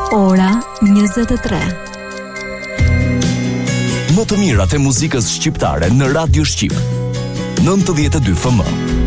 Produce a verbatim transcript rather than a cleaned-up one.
Ora njëzet e tre. Më të mirat e muzikës shqiptare në Radio Shqip. nëntëdhjetë e dy F M.